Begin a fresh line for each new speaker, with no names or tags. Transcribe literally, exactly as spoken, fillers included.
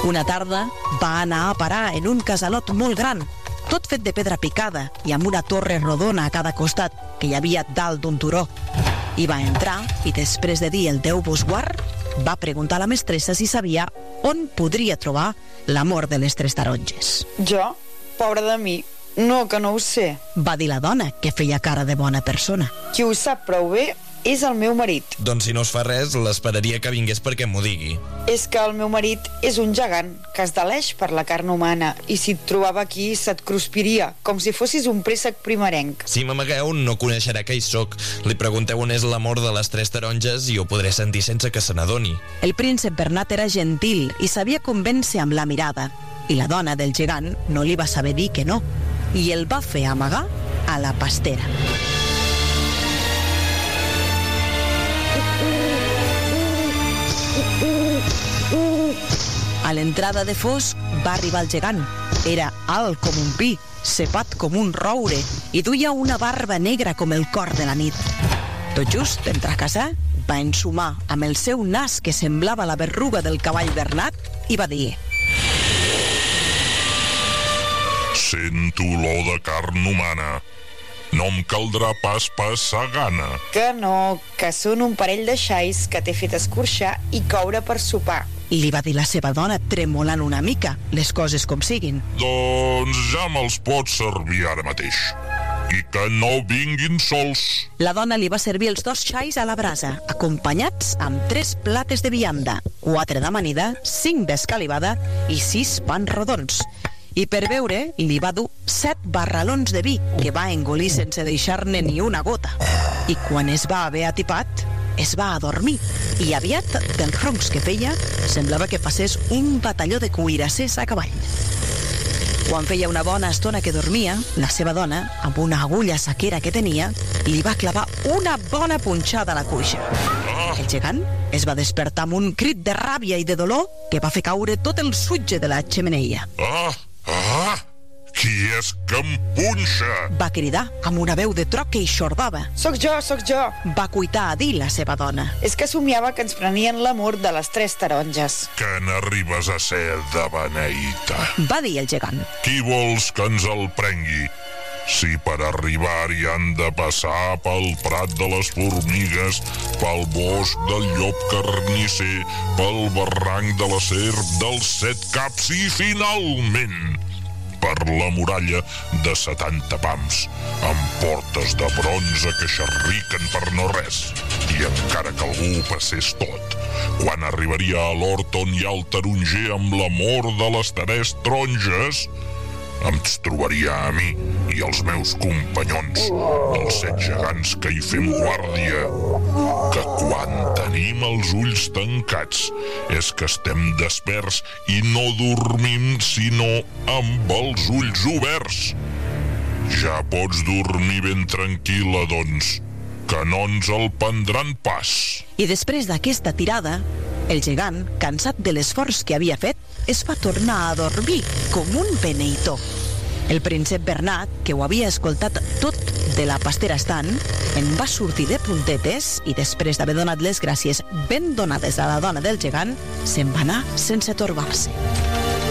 Una tarda va anar a parar en un casalot molt gran, tot fet de pedra picada i amb una torre rodona a cada costat que hi havia dalt d'un turó. Hi va entrar i després de dir el Déu vos guard, va preguntar a la mestressa si sabia on podria trobar l'amor de les tres taronges.
Jo? Pobra de mi. No, que no ho sé.
Va dir la dona, que feia cara de bona persona.
Qui ho sap prou bé és el meu marit.
Doncs si no es fa res, l'esperaria que vingués perquè m'ho digui.
És que el meu marit és un gegant que es deleix per la carn humana i si et trobava aquí se't cruspiria, com si fossis un préssec primerenc.
Si m'amagueu, no coneixerà que hi soc. Li pregunteu on és l'amor de les tres taronges i ho podré sentir sense que se n'adoni.
El príncep Bernat era gentil i sabia convèncer amb la mirada, i la dona del gegant no li va saber dir que no, i el va fer amagar a la pastera. A l'entrada de fosc va arribar el gegant. Era alt com un pi, cepat com un roure i duia una barba negra com el cor de la nit. Tot just entrar a casa, va ensumar amb el seu nas que semblava la berruga del cavall Bernat i va dir:
Sento olor de carn humana. No em caldrà pas passar gana.
Que no, que són un parell de xais que t'he fet escorxar i coure per sopar.
Li va dir la seva dona, tremolant una mica, les coses com siguin.
Doncs ja me'ls pots servir ara mateix. I que no vinguin sols.
La dona li va servir els dos xais a la brasa, acompanyats amb tres plates de vianda, quatre d'amanida, cinc d'escalivada i sis pans rodons. I per beure li va dur set barralons de vi, que va engolir sense deixar-ne ni una gota. I quan es va haver atipat, es va adormir, i aviat, dels roncs que feia, semblava que passés un batalló de cuirassers a cavall. Quan feia una bona estona que dormia, la seva dona, amb una agulla saquera que tenia, li va clavar una bona punxada a la cuixa. El gegant es va despertar amb un crit de ràbia i de dolor que va fer caure tot el sutge de la xemeneia.
Ah! Ah! Qui és que em punxa?
Va cridar amb una veu de troc que hi xordava.
Soc jo, soc jo.
Va cuitar a dir la seva dona.
És que somiava que ens prenien l'amor de les tres taronges.
Que n'arribes a ser de beneïta.
Va dir el gegant.
Qui vols que ens el prengui? Si per arribar-hi han de passar pel prat de les formigues, pel bosc del llop carnisser, pel barranc de la serp dels set caps i, finalment, per la muralla de setanta pams, amb portes de bronze que xerriquen per no res. I encara que algú ho passés tot, quan arribaria a l'hort on hi ha el taronger amb l'amor de les tres taronges, em trobaria a mi i els meus companyons, els set gegants que hi fem guàrdia, que quan tenim els ulls tancats és que estem desperts i no dormim sinó amb els ulls oberts. Ja pots dormir ben tranquil·la, doncs, que no ens el prendran pas.
I després d'aquesta tirada, el gegant, cansat de l'esforç que havia fet, es va tornar a dormir com un beneitó. El príncep Bernat, que ho havia escoltat tot de la pastera estant, en va sortir de puntetes i després d'haver donat les gràcies ben donades a la dona del gegant, se'n va anar sense torbar-se.